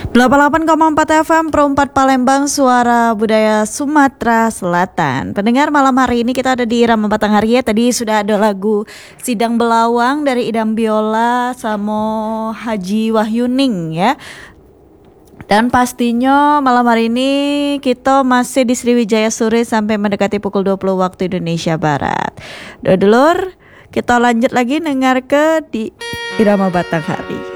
88,4 FM Pro 4 Palembang, suara budaya Sumatera Selatan. Pendengar, malam hari ini kita ada di Irama Batanghari ya. Tadi sudah ada lagu Sidang Belawang dari Idam Biola sama Haji Wahyuning ya. Dan pastinya malam hari ini kita masih di Sriwijaya Sore sampai mendekati pukul 20 waktu Indonesia Barat. Dulur, kita lanjut lagi dengar ke di Irama Batanghari.